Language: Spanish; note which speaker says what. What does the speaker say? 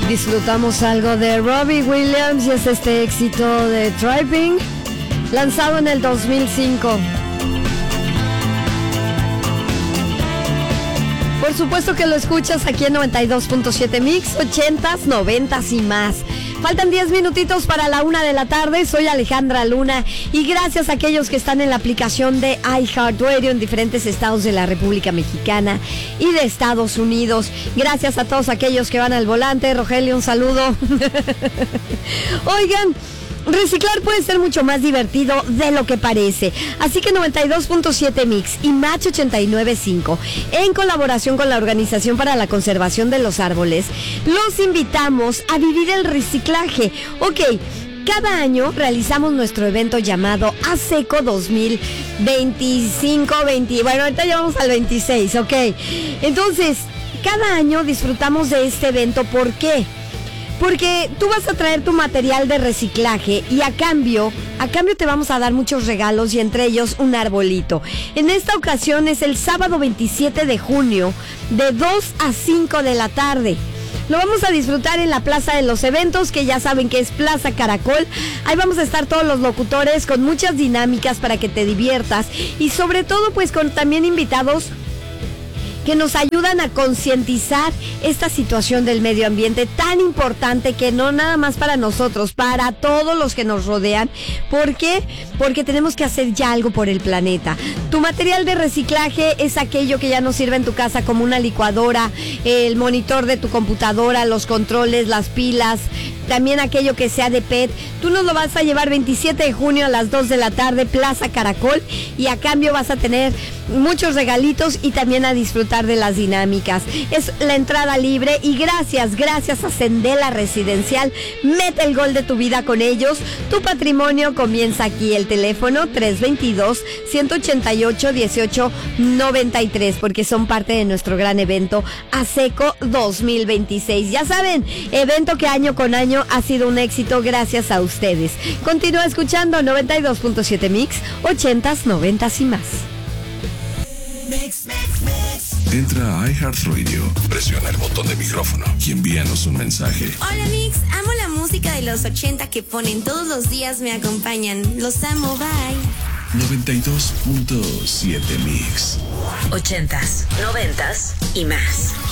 Speaker 1: Disfrutamos algo de Robbie Williams y es este éxito de Driving, lanzado en el 2005. Por supuesto que lo escuchas aquí en 92.7 Mix, 80s, 90s y más. Faltan 10 minutitos para la 1 de la tarde. Soy Alejandra Luna y gracias a aquellos que están en la aplicación de iHeartRadio en diferentes estados de la República Mexicana y de Estados Unidos. Gracias a todos aquellos que van al volante. Rogelio, un saludo. Oigan, reciclar puede ser mucho más divertido de lo que parece. Así que 92.7 Mix y Match 89.5, en colaboración con la Organización para la Conservación de los Árboles, los invitamos a vivir el reciclaje. Ok, cada año realizamos nuestro evento llamado ASECO 2025, bueno, ahorita ya vamos al 26, ok. Entonces, cada año disfrutamos de este evento. ¿Por qué? Porque tú vas a traer tu material de reciclaje y a cambio te vamos a dar muchos regalos y entre ellos un arbolito. En esta ocasión es el sábado 27 de junio de 2 a 5 de la tarde. Lo vamos a disfrutar en la Plaza de los Eventos, que ya saben que es Plaza Caracol. Ahí vamos a estar todos los locutores con muchas dinámicas para que te diviertas y sobre todo pues con también invitados que nos ayudan a concientizar esta situación del medio ambiente tan importante, que no nada más para nosotros, para todos los que nos rodean. ¿Por qué? Porque tenemos que hacer ya algo por el planeta. Tu material de reciclaje es aquello que ya no sirve en tu casa, como una licuadora, el monitor de tu computadora, los controles, las pilas, también aquello que sea de PET. Tú nos lo vas a llevar 27 de junio a las 2 de la tarde, Plaza Caracol, y a cambio vas a tener muchos regalitos y también a disfrutar de las dinámicas. Es la entrada libre y gracias a Sendela Residencial. Mete el gol de tu vida con ellos. Tu patrimonio comienza aquí. El teléfono 322-188-1893, porque son parte de nuestro gran evento ASECO 2026. Ya saben, evento que año con año ha sido un éxito gracias a ustedes. Continúa escuchando 92.7 Mix, 80s, 90s y más.
Speaker 2: Entra a iHeartRadio, presiona el botón de micrófono y envíanos un mensaje.
Speaker 3: Hola Mix, amo la música de los 80 que ponen todos los días, me acompañan. Los amo, bye.
Speaker 2: 92.7 Mix.
Speaker 4: 80s, 90s y más.